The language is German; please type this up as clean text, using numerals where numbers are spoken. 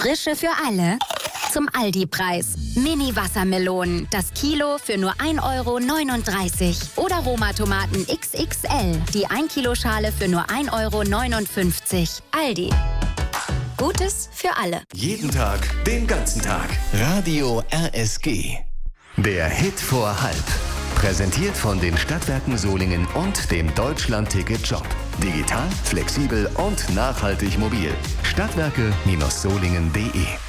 Frische für alle? Zum Aldi-Preis. Mini-Wassermelonen, das Kilo für nur 1,39 € Oder Roma-Tomaten XXL, die 1-Kilo-Schale für nur 1,59 €. Aldi. Gutes für alle. Jeden Tag, den ganzen Tag. Radio RSG. Der Hit vor halb. Präsentiert von den Stadtwerken Solingen und dem Deutschland-Ticket-Shop. Digital, flexibel und nachhaltig mobil. Stadtwerke-solingen.de